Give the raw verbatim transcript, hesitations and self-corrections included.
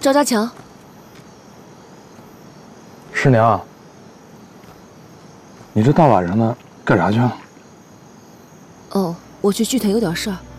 赵家强。 师娘，你这大晚上的干啥去啊？ 哦，我去剧团有点事儿，